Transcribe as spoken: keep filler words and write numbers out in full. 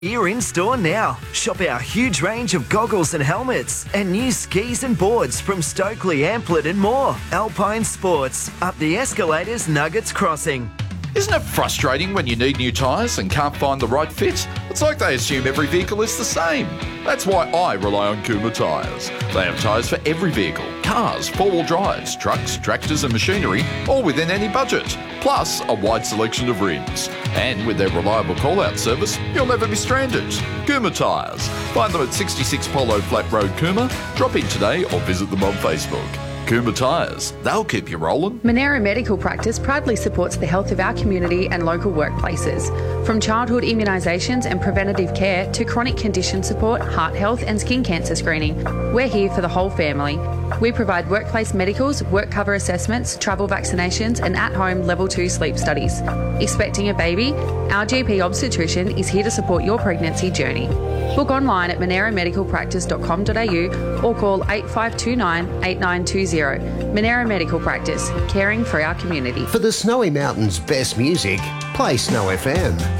Here in store now. Shop our huge range of goggles and helmets and new skis and boards from Stokely, Amplet and more. Alpine Sports, up the escalators, Nuggets Crossing. Isn't it frustrating when you need new tyres and can't find the right fit? It's like they assume every vehicle is the same. That's why I rely on Kuma Tyres. They have tyres for every vehicle. Cars, four-wheel drives, trucks, tractors and machinery, all within any budget. Plus a wide selection of rims. And with their reliable call-out service, you'll never be stranded. Kuma Tyres. Find them at sixty-six Polo Flat Road, Kuma. Drop in today or visit them on Facebook. Kuma Tyres. They'll keep you rolling. Monera Medical Practice proudly supports the health of our community and local workplaces. From childhood immunisations and preventative care to chronic condition support, heart health and skin cancer screening, we're here for the whole family. We provide workplace medicals, work cover assessments, travel vaccinations and at-home level two sleep studies. Expecting a baby? Our G P obstetrician is here to support your pregnancy journey. Book online at monera medical practice dot com dot a u or call eight five two nine, eight nine two zero. Monera Medical Practice, caring for our community. For the Snowy Mountains' best music, play Snow F M.